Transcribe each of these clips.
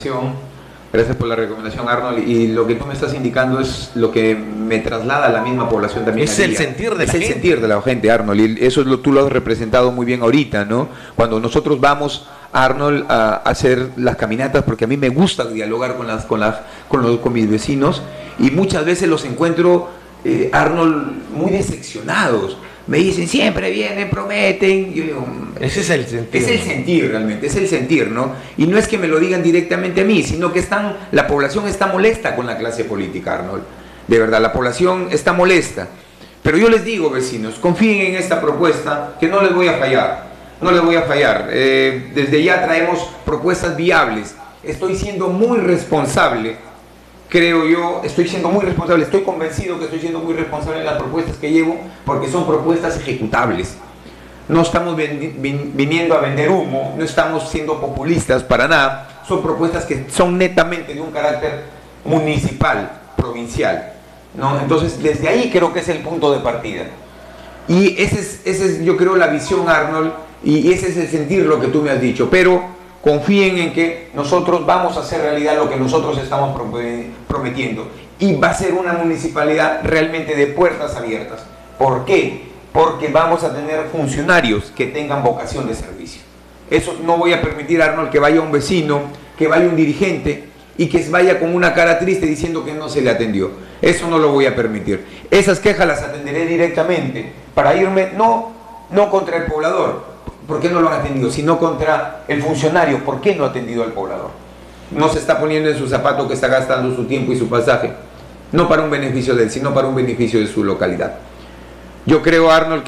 Gracias por la recomendación, Arnold. Y lo que tú me estás indicando es lo que me traslada a la misma población también. Es el sentir de la gente. Es el sentir de la gente, Arnold. Y eso tú lo has representado muy bien ahorita, ¿no? Cuando nosotros vamos, Arnold, a hacer las caminatas, porque a mí me gusta dialogar con mis vecinos, y muchas veces los encuentro, Arnold, muy decepcionados. Me dicen, siempre vienen, prometen. Yo digo, ese es el sentir. Es el sentir realmente, es el sentir, ¿no? Y no es que me lo digan directamente a mí, sino que la población está molesta con la clase política, Arnold. De verdad, la población está molesta. Pero yo les digo, vecinos, confíen en esta propuesta, que no les voy a fallar. No les voy a fallar. Desde ya traemos propuestas viables. Estoy siendo muy responsable. Creo yo, estoy siendo muy responsable, estoy convencido que estoy siendo muy responsable en las propuestas que llevo, porque son propuestas ejecutables. No estamos viniendo a vender humo, no estamos siendo populistas para nada, son propuestas que son netamente de un carácter municipal, provincial, ¿no? Entonces, desde ahí creo que es el punto de partida. Y esa es yo creo, la visión, Arnold, y ese es el sentir lo que tú me has dicho, pero confíen en que nosotros vamos a hacer realidad lo que nosotros estamos prometiendo. Y va a ser una municipalidad realmente de puertas abiertas. ¿Por qué? Porque vamos a tener funcionarios que tengan vocación de servicio. Eso no voy a permitir, Arnold, que vaya un vecino, que vaya un dirigente y que vaya con una cara triste diciendo que no se le atendió. Eso no lo voy a permitir. Esas quejas las atenderé directamente para irme no contra el poblador, ¿por qué no lo han atendido? Sino contra el funcionario, ¿por qué no ha atendido al poblador? No se está poniendo en su zapato, que está gastando su tiempo y su pasaje, no para un beneficio de él, sino para un beneficio de su localidad. Yo creo, Arnold,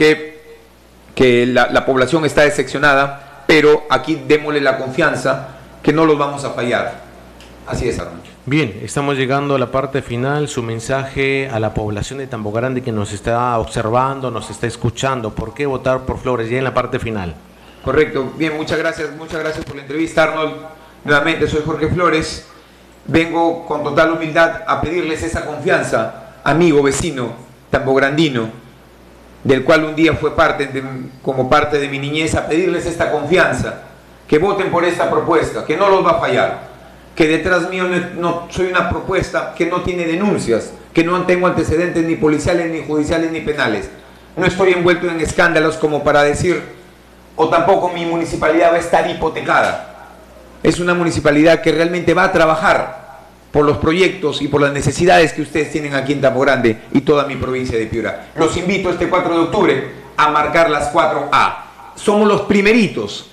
que la población está decepcionada, pero aquí démosle la confianza que no los vamos a fallar. Así es, Arnold. Bien, estamos llegando a la parte final. Su mensaje a la población de Tambo Grande que nos está observando, nos está escuchando. ¿Por qué votar por Flores? Ya en la parte final. Correcto. Bien, muchas gracias por la entrevista, Arnold. Nuevamente, soy Jorge Flores. Vengo con total humildad a pedirles esa confianza, amigo, vecino, tambograndino, del cual un día fue como parte de mi niñez, a pedirles esta confianza, que voten por esta propuesta, que no los va a fallar. Que detrás mío no soy una propuesta que no tiene denuncias, que no tengo antecedentes ni policiales, ni judiciales, ni penales. No estoy envuelto en escándalos como para decir, o tampoco mi municipalidad va a estar hipotecada. Es una municipalidad que realmente va a trabajar por los proyectos y por las necesidades que ustedes tienen aquí en Tambo Grande y toda mi provincia de Piura. Los invito este 4 de octubre a marcar las 4A. Somos los primeritos.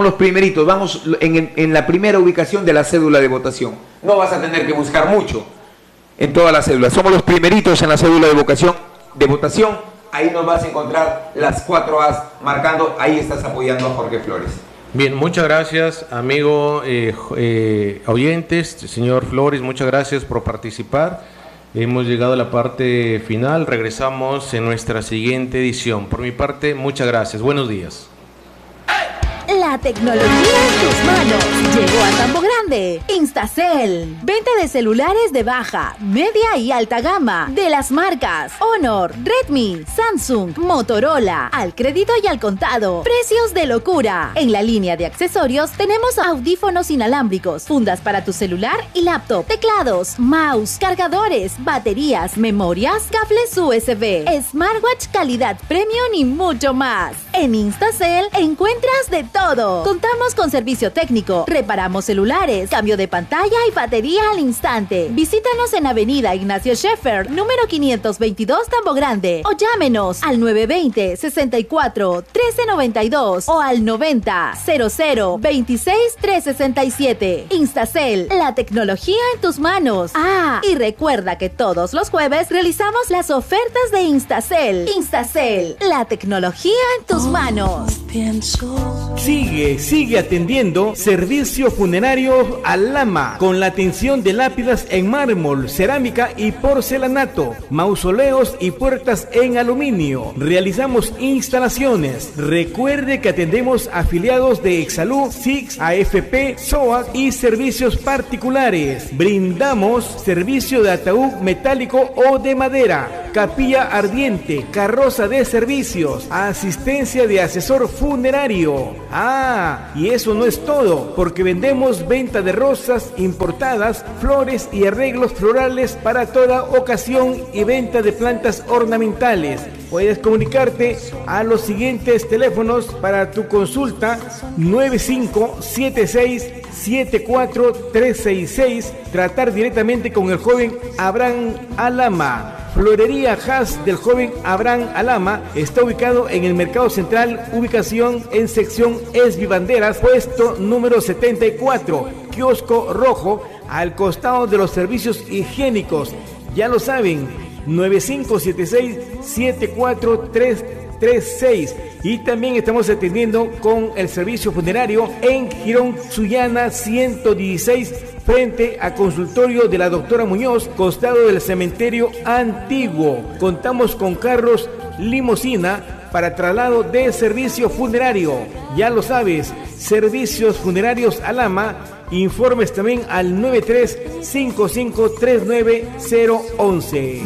Vamos en la primera ubicación de la cédula de votación. No vas a tener que buscar mucho en todas las cédulas. Somos los primeritos en la cédula de votación. Ahí nos vas a encontrar las 4As marcando. Ahí estás apoyando a Jorge Flores. Bien, muchas gracias, amigo oyentes, señor Flores, muchas gracias por participar. Hemos llegado a la parte final. Regresamos en nuestra siguiente edición. Por mi parte, muchas gracias. Buenos días. La tecnología en tus manos llegó a Tambo Grande. Instacel. Venta de celulares de baja, media y alta gama de las marcas Honor, Redmi, Samsung, Motorola. Al crédito y al contado. Precios de locura. En la línea de accesorios tenemos audífonos inalámbricos, fundas para tu celular y laptop, teclados, mouse, cargadores, baterías, memorias, cables USB, smartwatch calidad premium y mucho más. En Instacel encuentras de todo. Contamos con servicio técnico, reparamos celulares, cambio de pantalla y batería al instante. Visítanos en Avenida Ignacio Scheffer, número 522, Tambo Grande, o llámenos al 920-64-1392 o al 90-00-26-367. Instacel, la tecnología en tus manos. Ah, y recuerda que todos los jueves realizamos las ofertas de Instacel. Instacel, la tecnología en tus manos. Sigue atendiendo Servicio Funerario Alama, con la atención de lápidas en mármol, cerámica y porcelanato, mausoleos y puertas en aluminio. Realizamos instalaciones. Recuerde que atendemos afiliados de Exsalud, SIX, AFP, SOAC y servicios particulares. Brindamos servicio de ataúd metálico o de madera, capilla ardiente, carroza de servicios, asistencia de asesor Funerario. Y eso no es todo, porque vendemos venta de rosas importadas, flores y arreglos florales para toda ocasión y venta de plantas ornamentales. Puedes comunicarte a los siguientes teléfonos para tu consulta: 9576-74366, tratar directamente con el joven Abraham Alama. Florería Haas del joven Abraham Alama está ubicado en el Mercado Central, ubicación en sección Esbibanderas, puesto número 74, kiosco rojo, al costado de los servicios higiénicos. Ya lo saben, 9576-74336. Y también estamos atendiendo con el servicio funerario en Girón Sullana 116, frente a consultorio de la doctora Muñoz, costado del cementerio antiguo. Contamos con carros limusina para traslado de servicio funerario. Ya lo sabes, Servicios Funerarios Alama. Informes también al 93-5539-011.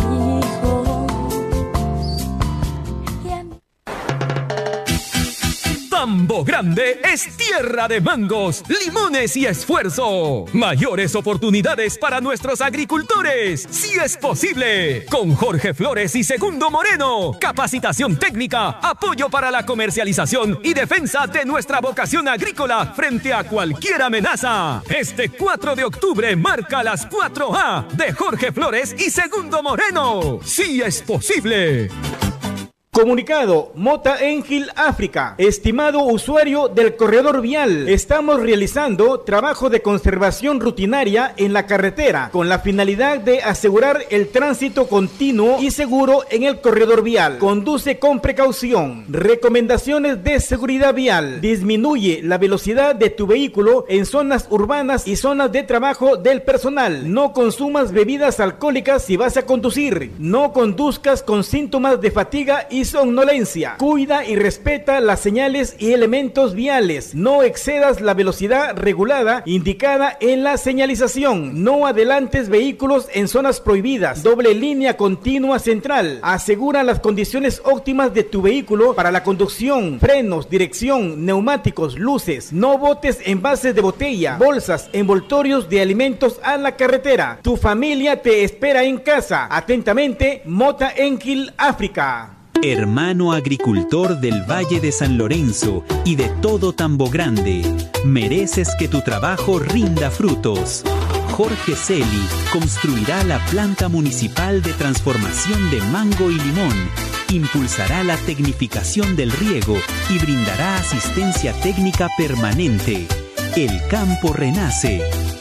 Tambo Grande es tierra de mangos, limones y esfuerzo. Mayores oportunidades para nuestros agricultores, si es posible. Con Jorge Flores y Segundo Moreno. Capacitación técnica, apoyo para la comercialización y defensa de nuestra vocación agrícola frente a cualquier amenaza. Este 4 de octubre marca las 4A de Jorge Flores y Segundo Moreno. Si es posible. Comunicado, Mota Engil África. Estimado usuario del corredor vial, estamos realizando trabajo de conservación rutinaria en la carretera con la finalidad de asegurar el tránsito continuo y seguro en el corredor vial. Conduce con precaución. Recomendaciones de seguridad vial. Disminuye la velocidad de tu vehículo en zonas urbanas y zonas de trabajo del personal. No consumas bebidas alcohólicas si vas a conducir. No conduzcas con síntomas de fatiga y somnolencia. Cuida y respeta las señales y elementos viales. No excedas la velocidad regulada indicada en la señalización. No adelantes vehículos en zonas prohibidas. Doble línea continua central. Asegura las condiciones óptimas de tu vehículo para la conducción. Frenos, dirección, neumáticos, luces. No botes envases de botella, bolsas, envoltorios de alimentos a la carretera. Tu familia te espera en casa. Atentamente, Mota Engil África. Hermano agricultor del Valle de San Lorenzo y de todo Tambo Grande, mereces que tu trabajo rinda frutos. Jorge Celi construirá la planta municipal de transformación de mango y limón, impulsará la tecnificación del riego y brindará asistencia técnica permanente. El campo renace.